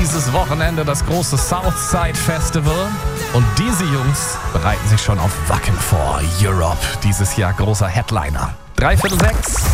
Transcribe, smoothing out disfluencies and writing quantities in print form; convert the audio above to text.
dieses Wochenende das große Southside Festival. Und diese Jungs bereiten sich schon auf Wacken vor. Europe, dieses Jahr großer Headliner. 5:45.